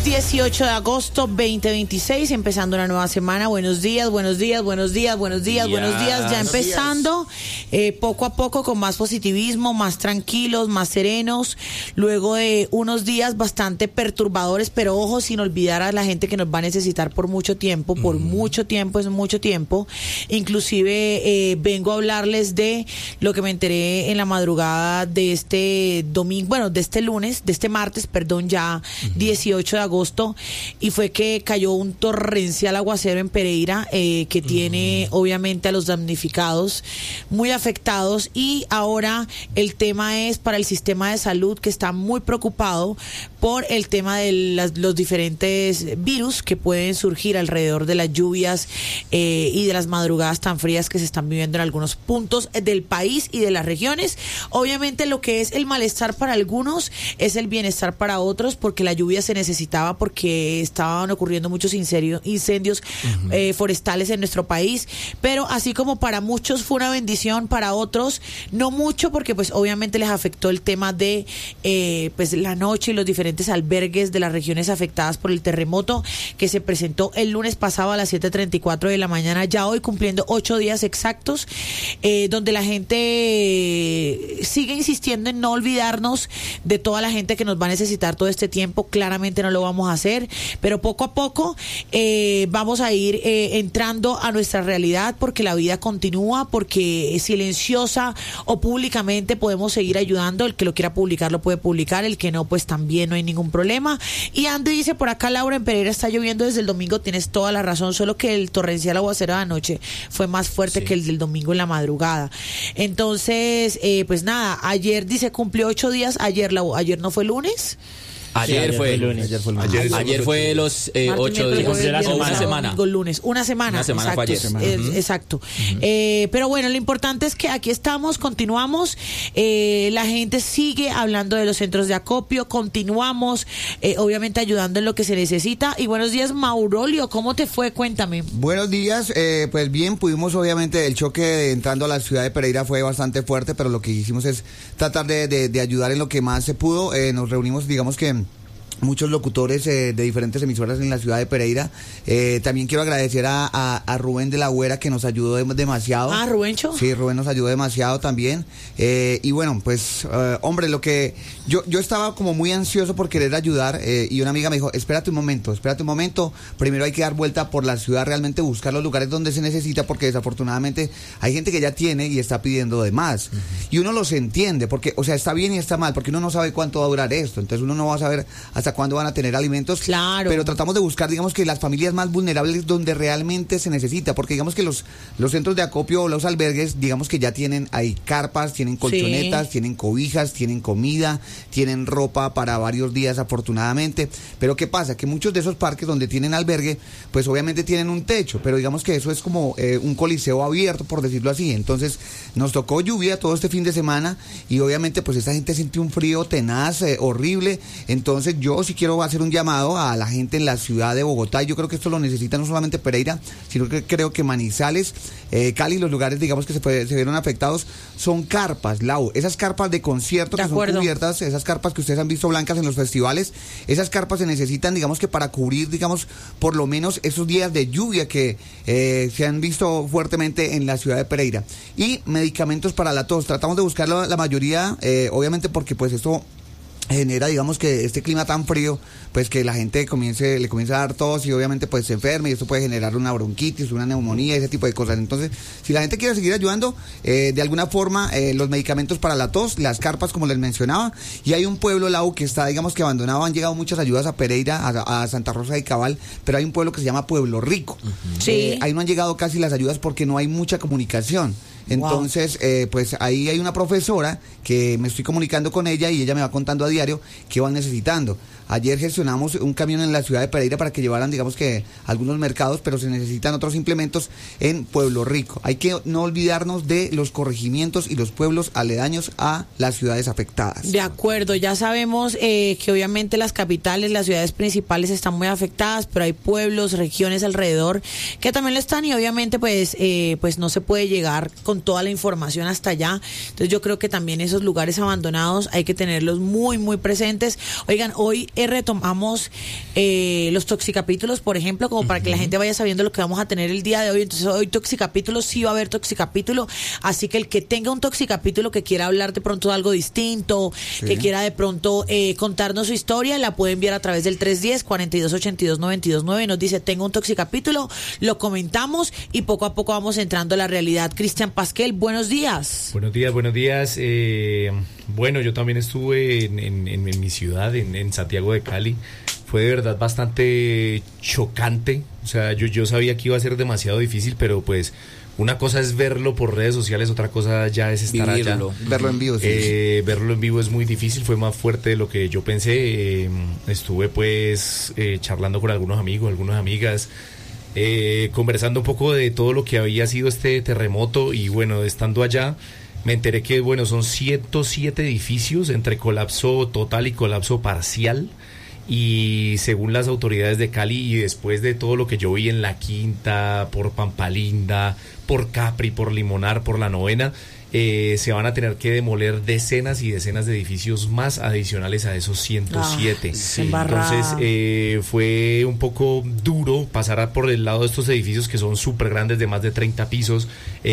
18 de agosto 2026, empezando una nueva semana. Buenos días, buenos días, buenos días, buenos días, buenos días. Ya empezando poco a poco con más positivismo, más tranquilos, más serenos. Luego de unos días bastante perturbadores, pero ojo, sin olvidar a la gente que nos va a necesitar por mucho tiempo, es mucho tiempo. Inclusive vengo a hablarles de lo que me enteré en la madrugada de este domingo, bueno, de este lunes, de este martes, perdón, ya 18 de agosto, y fue que cayó un torrencial aguacero en Pereira que tiene obviamente a los damnificados muy afectados, y ahora el tema es para el sistema de salud, que está muy preocupado por el tema de los diferentes virus que pueden surgir alrededor de las lluvias y de las madrugadas tan frías que se están viviendo en algunos puntos del país y de las regiones. Obviamente lo que es el malestar para algunos es el bienestar para otros, porque la lluvia se necesitaba, porque estaban ocurriendo muchos incendios forestales en nuestro país, pero así como para muchos fue una bendición, para otros no mucho, porque pues obviamente les afectó el tema de pues la noche y los diferentes albergues de las regiones afectadas por el terremoto que se presentó el lunes pasado a las 7:34 de la mañana, ya hoy cumpliendo 8 días exactos, donde la gente sigue insistiendo en no olvidarnos de toda la gente que nos va a necesitar todo este tiempo. Claramente no lo vamos a hacer, pero poco a poco vamos a ir entrando a nuestra realidad, porque la vida continúa, porque silenciosa o públicamente podemos seguir ayudando. El que lo quiera publicar lo puede publicar, el que no, pues también no hay ningún problema. Y Andy dice por acá: Laura, en Pereira está lloviendo desde el domingo. Tienes toda la razón, solo que el torrencial aguacero de anoche fue más fuerte que el del domingo en la madrugada. Entonces pues nada, ayer dice cumplió 8 días. Ayer no fue lunes. Ayer fue el lunes. Ayer fue los 8 días de la semana. Una semana fue ayer. Exacto. Pero bueno, lo importante es que aquí estamos, continuamos. La gente sigue hablando de los centros de acopio, continuamos obviamente ayudando en lo que se necesita. Y buenos días, Maurolio, ¿cómo te fue? Cuéntame. Buenos días, pues bien, pudimos obviamente, el choque entrando a la ciudad de Pereira fue bastante fuerte, pero lo que hicimos es tratar de ayudar en lo que más se pudo. Nos reunimos, digamos que muchos locutores de diferentes emisoras en la ciudad de Pereira. También quiero agradecer a Rubén de la Güera, que nos ayudó demasiado. ¿Rubencho? Sí, Rubén nos ayudó demasiado también. Y bueno, pues, hombre, lo que yo estaba como muy ansioso por querer ayudar, y una amiga me dijo: espérate un momento, primero hay que dar vuelta por la ciudad, realmente buscar los lugares donde se necesita, porque desafortunadamente hay gente que ya tiene y está pidiendo de más. Y uno los entiende, porque, o sea, está bien y está mal, porque uno no sabe cuánto va a durar esto, entonces uno no va a saber hasta cuándo van a tener alimentos. Claro. Pero tratamos de buscar, digamos, que las familias más vulnerables donde realmente se necesita, porque digamos que los centros de acopio o los albergues, digamos que ya tienen ahí carpas, tienen colchonetas, tienen cobijas, tienen comida, tienen ropa para varios días, afortunadamente. Pero ¿qué pasa? Que muchos de esos parques donde tienen albergue, pues obviamente tienen un techo, pero digamos que eso es como un coliseo abierto, por decirlo así. Entonces nos tocó lluvia todo este fin de semana, y obviamente pues esta gente sintió un frío tenaz, horrible. Entonces yo sí quiero hacer un llamado a la gente en la ciudad de Bogotá, y yo creo que esto lo necesita no solamente Pereira, sino que creo que Manizales, Cali, los lugares, digamos, que se vieron afectados, son carpas, Lau, esas carpas de concierto que son cubiertas, esas carpas que ustedes han visto blancas en los festivales, esas carpas se necesitan, digamos, que para cubrir, digamos, por lo menos esos días de lluvia que se han visto fuertemente en la ciudad de Pereira. Y medicamentos para la tos, tratamos de buscar la mayoría, obviamente porque pues esto genera, digamos, que este clima tan frío, pues que la gente le comienza a dar tos, y obviamente pues se enferma, y esto puede generar una bronquitis, una neumonía, ese tipo de cosas. Entonces, si la gente quiere seguir ayudando, de alguna forma, los medicamentos para la tos, las carpas, como les mencionaba, y hay un pueblo, Lau, que está, digamos, que abandonado. Han llegado muchas ayudas a Pereira, a Santa Rosa de Cabal, pero hay un pueblo que se llama Pueblo Rico. Sí. Ahí no han llegado casi las ayudas porque no hay mucha comunicación. Entonces, pues ahí hay una profesora que me estoy comunicando con ella, y ella me va contando a diario qué van necesitando. Ayer gestionamos un camión en la ciudad de Pereira para que llevaran, digamos, que algunos mercados, pero se necesitan otros implementos en Pueblo Rico. Hay que no olvidarnos de los corregimientos y los pueblos aledaños a las ciudades afectadas. De acuerdo, ya sabemos que obviamente las capitales, las ciudades principales están muy afectadas, pero hay pueblos, regiones alrededor que también lo están, y obviamente pues no se puede llegar con toda la información hasta allá. Entonces yo creo que también esos lugares abandonados hay que tenerlos muy, muy presentes. Oigan, hoy retomamos los toxicapítulos, por ejemplo, como para que la gente vaya sabiendo lo que vamos a tener el día de hoy. Entonces hoy toxicapítulo, sí va a haber toxicapítulo, así que el que tenga un toxicapítulo, que quiera hablar de pronto de algo distinto, que quiera de pronto contarnos su historia, la puede enviar a través del 310-4282-929. Nos dice, tengo un toxicapítulo, lo comentamos y poco a poco vamos entrando a la realidad. Cristian Pasquel, buenos días. Buenos días. Bueno, yo también estuve en mi ciudad, en Santiago de Cali. Fue de verdad bastante chocante. O sea, yo sabía que iba a ser demasiado difícil, pero pues una cosa es verlo por redes sociales, otra cosa ya es estar allá. Verlo en vivo. Verlo en vivo es muy difícil, fue más fuerte de lo que yo pensé. Estuve pues charlando con algunos amigos, algunas amigas, conversando un poco de todo lo que había sido este terremoto y bueno, estando allá me enteré que bueno, son 107 edificios entre colapso total y colapso parcial. Y según las autoridades de Cali y después de todo lo que yo vi en La Quinta, por Pampalinda, por Capri, por Limonar, por La Novena, se van a tener que demoler decenas y decenas de edificios más adicionales a esos 107. Entonces fue un poco duro pasar por el lado de estos edificios que son súper grandes, de más de 30 pisos.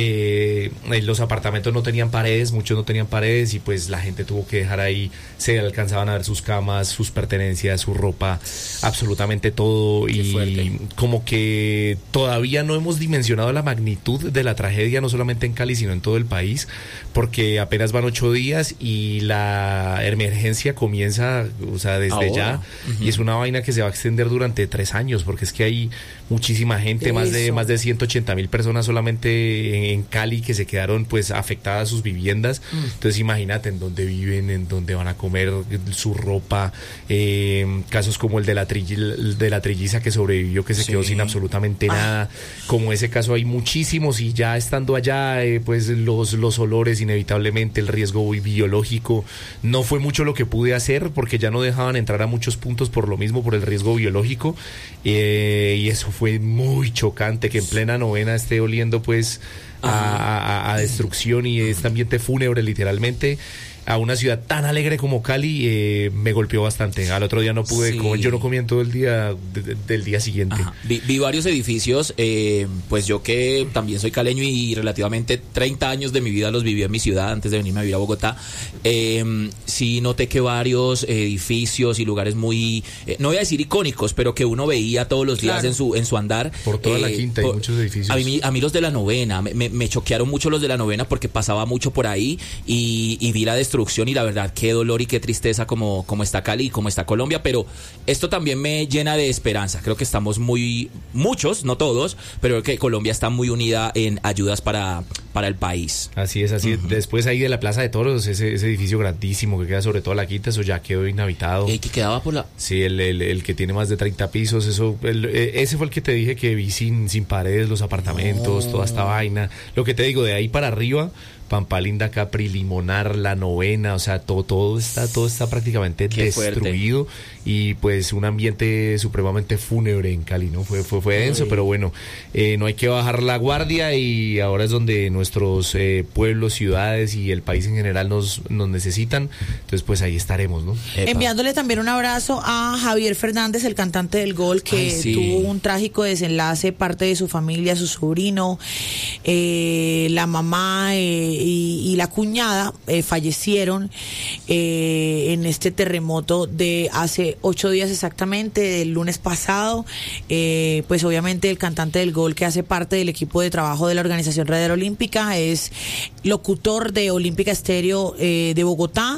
Los apartamentos no tenían paredes, muchos no tenían paredes y pues la gente tuvo que dejar ahí, se alcanzaban a ver sus camas, sus pertenencias, su ropa, absolutamente todo. Qué y fuerte. Como que todavía no hemos dimensionado la magnitud de la tragedia, no solamente en Cali, sino en todo el país, porque apenas van 8 días y la emergencia comienza, o sea, desde ya, y es una vaina que se va a extender durante 3 años, porque es que hay muchísima gente, más de 180,000 personas solamente en Cali que se quedaron pues afectadas sus viviendas. Entonces imagínate en dónde viven, en dónde van a comer, su ropa, casos como el de la trilliza que sobrevivió, que se quedó sin absolutamente nada. Como ese caso hay muchísimos y ya estando allá pues los olores, inevitablemente el riesgo biológico, no fue mucho lo que pude hacer porque ya no dejaban entrar a muchos puntos por lo mismo, por el riesgo biológico, y eso fue muy chocante, que en plena novena esté oliendo pues a destrucción y este ambiente fúnebre literalmente a una ciudad tan alegre como Cali. Me golpeó bastante. Al otro día no pude comer, yo no comí en todo el día del día siguiente. Vi varios edificios, pues yo que también soy caleño y relativamente 30 años de mi vida los viví en mi ciudad antes de venirme a vivir a Bogotá. Sí noté que varios edificios y lugares muy, no voy a decir icónicos, pero que uno veía todos los días en su andar. Por toda La Quinta hay muchos edificios. A mí los de La Novena, me choquearon mucho los de La Novena porque pasaba mucho por ahí y vi la destrucción y la verdad qué dolor y qué tristeza como está Cali y como está Colombia, pero esto también me llena de esperanza. Creo que estamos muchos, no todos, pero creo que Colombia está muy unida en ayudas para el país. Así es. Después ahí de la Plaza de Toros, ese edificio grandísimo que queda sobre todo La Quinta, eso ya quedó inhabitado. ¿Que quedaba por la...? Sí, el que tiene más de 30 pisos, ese fue el que te dije que vi sin paredes, los apartamentos, toda esta vaina. Lo que te digo, de ahí para arriba, Pampalinda, Capri, Limonar, La Novena, o sea, todo está prácticamente destruido y pues un ambiente supremamente fúnebre en Cali, ¿no? Fue denso, pero bueno, no hay que bajar la guardia y ahora es donde nuestros pueblos, ciudades y el país en general nos necesitan, entonces pues ahí estaremos, ¿no? Enviándole también un abrazo a Javier Fernández, el cantante del Gol, que tuvo un trágico desenlace, parte de su familia, su sobrino, la mamá y la cuñada fallecieron en este terremoto de hace 8 días exactamente, el lunes pasado. Pues obviamente el cantante del Gol, que hace parte del equipo de trabajo de la Organización Radial Olímpica, es locutor de Olímpica Estéreo de Bogotá.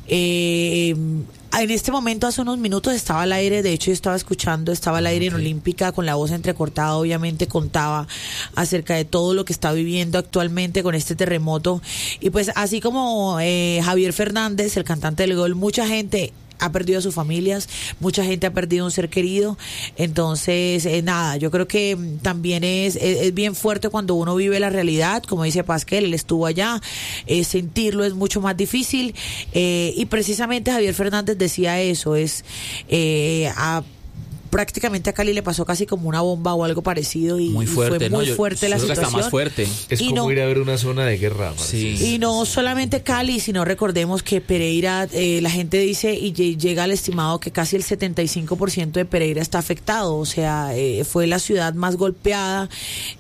En este momento, hace unos minutos, estaba al aire, de hecho yo estaba al aire en Olímpica con la voz entrecortada, obviamente contaba acerca de todo lo que está viviendo actualmente con este terremoto. Y pues así como Javier Fernández, el cantante del Gol, mucha gente ha perdido a sus familias, mucha gente ha perdido un ser querido. Entonces, nada, yo creo que también es bien fuerte cuando uno vive la realidad, como dice Pasquel, él estuvo allá, sentirlo es mucho más difícil, y precisamente Javier Fernández decía eso, prácticamente a Cali le pasó casi como una bomba o algo parecido y, muy fuerte, y fue muy ¿no? fuerte la situación. Está más fuerte. Es y como ir a ver una zona de guerra. Sí. Y no solamente Cali, sino recordemos que Pereira, la gente dice y llega al estimado que casi el 75% de Pereira está afectado, o sea, fue la ciudad más golpeada,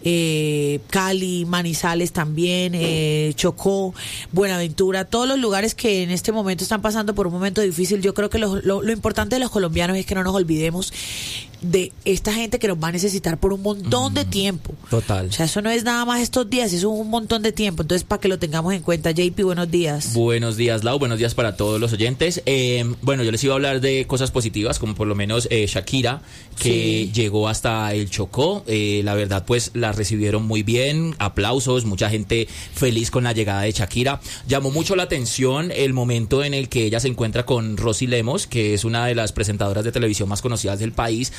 Cali, Manizales también, Chocó, Buenaventura, todos los lugares que en este momento están pasando por un momento difícil. Yo creo que lo importante de los colombianos es que no nos olvidemos de esta gente que nos va a necesitar por un montón de tiempo. Total. O sea, eso no es nada más estos días, eso es un montón de tiempo. Entonces, para que lo tengamos en cuenta. JP, buenos días. Buenos días, Lau. Buenos días para todos los oyentes. Bueno, yo les iba a hablar de cosas positivas, como por lo menos Shakira, que llegó hasta el Chocó. La verdad, pues la recibieron muy bien. Aplausos, mucha gente feliz con la llegada de Shakira. Llamó mucho la atención el momento en el que ella se encuentra con Rosy Lemos, que es una de las presentadoras de televisión más conocidas del país,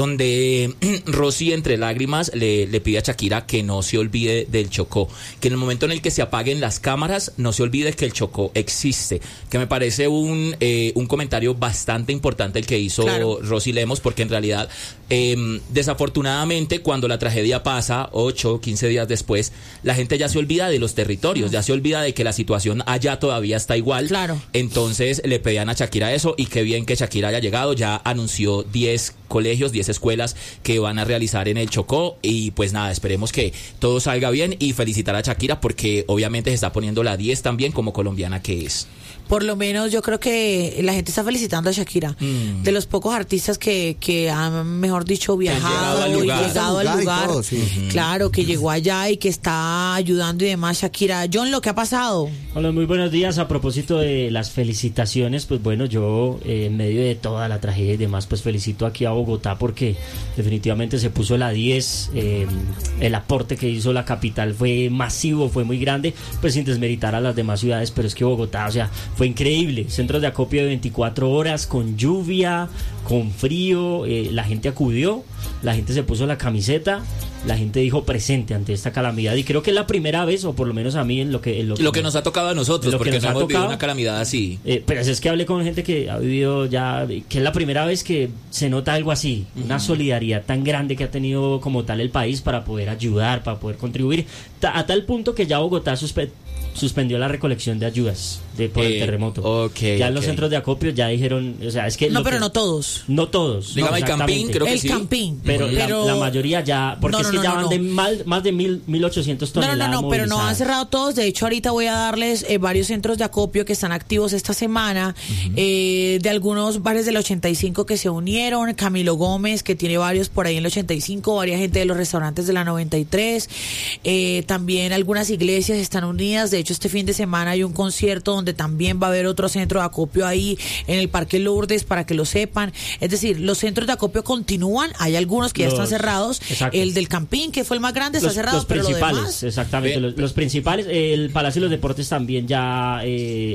donde Rosy entre lágrimas le pide a Shakira que no se olvide del Chocó, que en el momento en el que se apaguen las cámaras no se olvide que el Chocó existe, que me parece un comentario bastante importante el que hizo Rosy Lemos, porque en realidad desafortunadamente cuando la tragedia pasa 8 o 15 días después, la gente ya se olvida de los territorios, ya se olvida de que la situación allá todavía está igual. Entonces le pedían a Shakira eso, y qué bien que Shakira haya llegado. Ya anunció 10 colegios, 10 escuelas que van a realizar en el Chocó, y pues nada, esperemos que todo salga bien y felicitar a Shakira porque obviamente se está poniendo la 10 también como colombiana que es. Por lo menos yo creo que la gente está felicitando a Shakira, de los pocos artistas que han, mejor dicho, viajado y llegado al lugar. Todo, claro, que llegó allá y que está ayudando y demás. Shakira, John, ¿lo que ha pasado? Hola, muy buenos días. A propósito de las felicitaciones, pues bueno, yo en medio de toda la tragedia y demás, pues felicito aquí a Bogotá porque definitivamente se puso la 10. El aporte que hizo la capital fue masivo, fue muy grande, pues sin desmeritar a las demás ciudades, pero es que Bogotá, o sea, fue increíble. Centros de acopio de 24 horas, con lluvia, con frío, la gente acudió, la gente se puso la camiseta, la gente dijo presente ante esta calamidad, y creo que es la primera vez, o por lo menos a mí, en lo que nos ha tocado a nosotros, porque no hemos vivido una calamidad así. Pero es que hablé con gente que ha vivido ya, que es la primera vez que se nota algo así, una solidaridad tan grande que ha tenido como tal el país para poder ayudar, para poder contribuir, a tal punto que ya Bogotá suspendió la recolección de ayudas por el terremoto. Ya en los centros de acopio ya dijeron, o sea, es que pero no todos. No todos. Digamos el Campín, creo que el sí. Campín. Pero la mayoría ya, porque es que ya van de más de 1.800 toneladas. Pero no han cerrado todos. De hecho, ahorita voy a darles varios centros de acopio que están activos esta semana, de algunos bares del 85 que se unieron, Camilo Gómez, que tiene varios por ahí en el 85, varias gente de los restaurantes de la 93, también algunas iglesias están unidas. De hecho, este fin de semana hay un concierto donde también va a haber otro centro de acopio ahí en el Parque Lourdes, para que lo sepan. Es decir, los centros de acopio continúan, hay algunos que ya están cerrados. Exacto. El del Campín, que fue el más grande, está cerrado, los pero principales, lo demás... exactamente, los principales. El Palacio de los Deportes también ya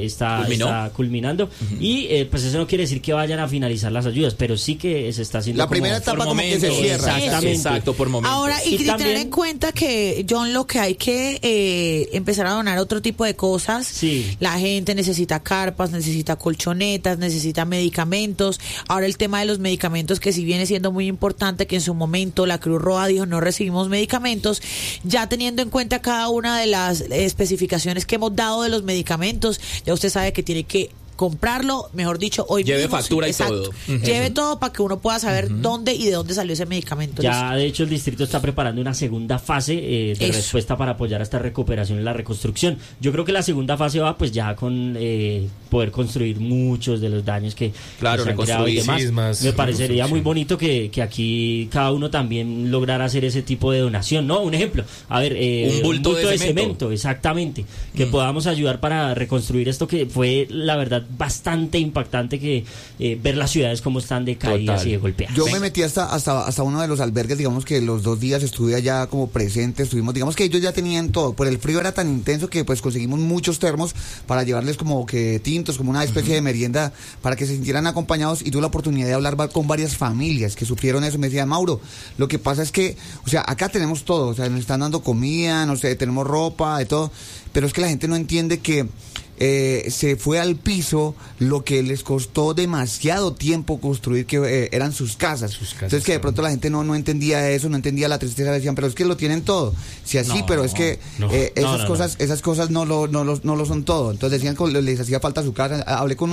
está culminando, y pues eso no quiere decir que vayan a finalizar las ayudas, pero sí que se está haciendo la primera etapa como que se cierra. Exacto, por momentos. Ahora, y también, tener en cuenta que, John, lo que hay que empezar a donar otro tipo de cosas. La gente necesita carpas, necesita colchonetas, necesita medicamentos. Ahora el tema de los medicamentos, que sí viene siendo muy importante, que en su momento la Cruz Roja dijo no recibimos medicamentos, ya teniendo en cuenta cada una de las especificaciones que hemos dado de los medicamentos, ya usted sabe que tiene que comprarlo, mejor dicho, hoy lleve mismo, factura y todo. Lleve todo para que uno pueda saber dónde y de dónde salió ese medicamento. Ya, de hecho, el distrito está preparando una segunda fase de respuesta para apoyar a esta recuperación y la reconstrucción. Yo creo que la segunda fase va pues ya con poder construir muchos de los daños que se han creado y demás. Me parecería muy bonito que aquí cada uno también lograra hacer ese tipo de donación, ¿no? Un ejemplo, a ver, un bulto de cemento, exactamente, que podamos ayudar para reconstruir esto, que fue, la verdad, bastante impactante que ver las ciudades como están decaídas y de golpeadas. Yo me metí hasta uno de los albergues, digamos que los 2 días estuve allá como presente, estuvimos, digamos que ellos ya tenían todo, pero el frío era tan intenso que pues conseguimos muchos termos para llevarles como que tintos, como una especie de merienda para que se sintieran acompañados, y tuve la oportunidad de hablar con varias familias que sufrieron eso. Me decía, Mauro, lo que pasa es que, o sea, acá tenemos todo, o sea, nos están dando comida, no sé, tenemos ropa, de todo, pero es que la gente no entiende que se fue al piso lo que les costó demasiado tiempo construir, que eran sus casas. Entonces que de pronto la gente no entendía eso, no entendía la tristeza, decían, pero es que lo tienen todo. Sí, así, pero es que esas cosas no lo son todo. Entonces decían que les hacía falta su casa. Hablé con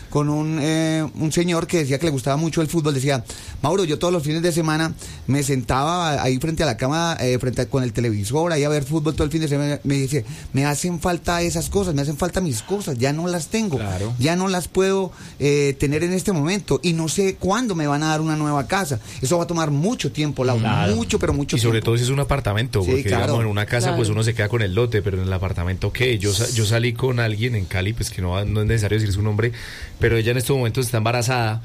un señor que decía que le gustaba mucho el fútbol. Decía, Mauro, yo todos los fines de semana me sentaba ahí frente a la cama, con el televisor, ahí a ver fútbol todo el fin de semana. Me dice, me hacen falta esas cosas, me hacen falta mis cosas, ya no las tengo, ya no las puedo tener en este momento y no sé cuándo me van a dar una nueva casa. Eso va a tomar mucho tiempo, Laura, mucho tiempo. Y sobre todo si es un apartamento, porque digamos, en una casa pues uno se queda con el lote, pero en el apartamento, ¿qué? Yo salí con alguien en Cali, pues que no es necesario decir su nombre, pero ella en estos momentos está embarazada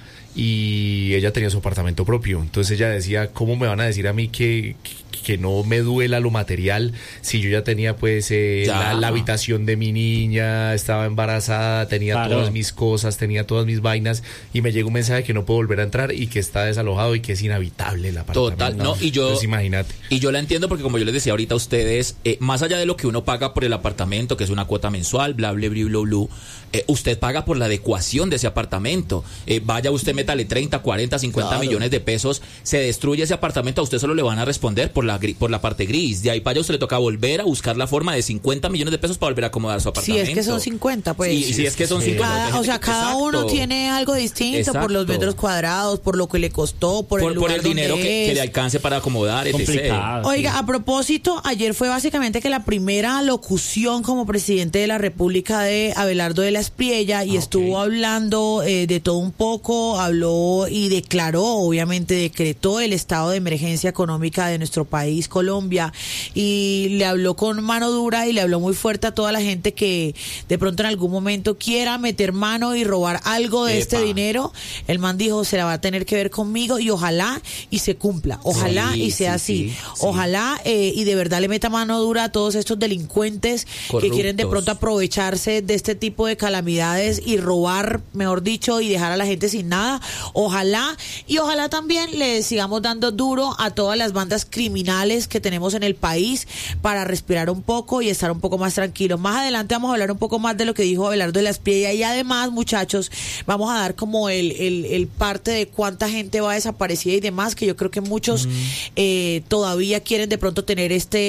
y ella tenía su apartamento propio. Entonces ella decía, ¿cómo me van a decir a mí que no me duela lo material si yo ya tenía pues la habitación de mi niña, estaba embarazada, tenía todas mis cosas, tenía todas mis vainas, y me llega un mensaje que no puedo volver a entrar y que está desalojado y que es inhabitable el apartamento? Total, no, y yo, entonces, imagínate. Y yo la entiendo porque, como yo les decía ahorita a ustedes, más allá de lo que uno paga por el apartamento, que es una cuota mensual, bla, bla, bla, bla, bla, usted paga por la adecuación de ese apartamento. Vaya usted, métale 30, 40, 50 millones de pesos, se destruye ese apartamento, a usted solo le van a responder por la parte gris. De ahí para allá usted le toca volver a buscar la forma de 50 millones de pesos para volver a acomodar su apartamento. Si es que son 50, pues. Si es que son 50. Cada uno tiene algo distinto, por los metros cuadrados, por lo que le costó, por el lugar, por el dinero que le alcance para acomodar, etc. Oiga, a propósito, ayer fue básicamente que la primera locución como presidente de la República de Abelardo de la Espriella, y estuvo hablando de todo un poco, habló y declaró, obviamente decretó el estado de emergencia económica de nuestro país, Colombia, y le habló con mano dura y le habló muy fuerte a toda la gente que de pronto en algún momento quiera meter mano y robar algo de este dinero. El man dijo, se la va a tener que ver conmigo, y ojalá y se cumpla, ojalá y sea así. Ojalá y de verdad le meta mano dura a todos estos delincuentes que quieren de pronto aprovecharse de este tipo de calamidades y robar, mejor dicho, y dejar a la gente sin nada. Ojalá también le sigamos dando duro a todas las bandas criminales que tenemos en el país para respirar un poco y estar un poco más tranquilos. Más adelante vamos a hablar un poco más de lo que dijo Abelardo de la Espriella, y además, muchachos, vamos a dar como el parte de cuánta gente va desaparecida y demás, que yo creo que muchos todavía quieren de pronto tener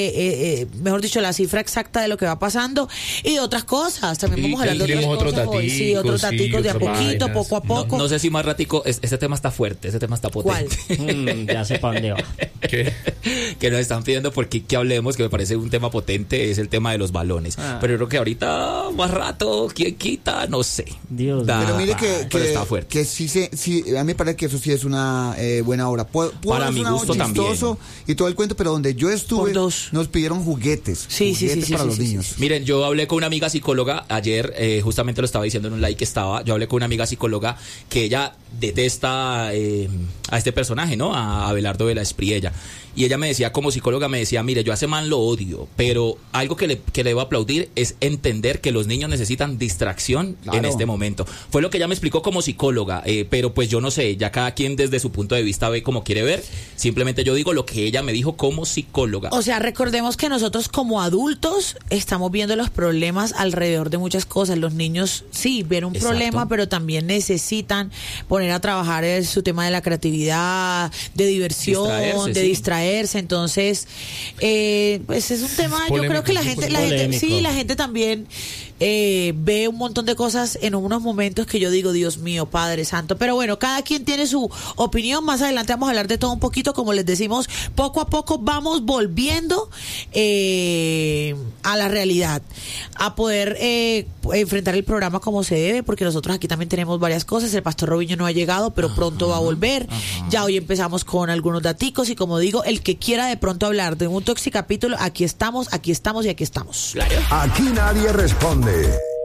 mejor dicho, la cifra exacta de lo que va pasando y de otras cosas. También vamos a hablar de otras cosas hoy. Sí, otros daticos de a poquito, poco a poco. No sé si más ratico, este tema está fuerte, ese tema está potente. ¿Cuál? Ya sé para dónde va. ¿Qué? Que nos están pidiendo porque que hablemos, que me parece un tema potente, es el tema de los balones. Pero yo creo que ahorita, más rato, ¿quién quita? No sé. Dios. Pero mire que está fuerte. Que sí, a mí me parece que eso sí es una buena obra. Para mi gusto también. Y todo el cuento, pero donde yo estuve, nos pidieron juguetes. Sí, para los niños. Miren, yo hablé con una amiga psicóloga ayer, justamente lo estaba diciendo en un live que estaba, yo hablé con una amiga psicóloga que ella detesta a este personaje, ¿no? A Abelardo de la Espriella. Y ella me decía, como psicóloga, me decía, mire, yo a ese man lo odio, pero algo que le debo aplaudir es entender que los niños necesitan distracción en este momento. Fue lo que ella me explicó como psicóloga, pero pues yo no sé, ya cada quien desde su punto de vista ve como quiere ver. Simplemente yo digo lo que ella me dijo como psicóloga. O sea, recordemos que nosotros como adultos estamos viendo los problemas alrededor de muchas cosas. Los niños sí ven un problema, pero también necesitan poner a trabajar su tema de la creatividad, de diversión, de distraerse. Entonces, pues es un tema, yo creo que la gente también ve un montón de cosas en unos momentos que yo digo, Dios mío, Padre Santo. Pero bueno, cada quien tiene su opinión. Más adelante vamos a hablar de todo un poquito. Como les decimos, poco a poco vamos volviendo a la realidad, a poder enfrentar el programa como se debe, porque nosotros aquí también tenemos varias cosas. El Pastor Robinho no ha llegado, pero pronto va a volver. Ya hoy empezamos con algunos daticos, y como digo, el que quiera de pronto hablar de un toxicapítulo, aquí estamos y aquí estamos. Aquí nadie responde.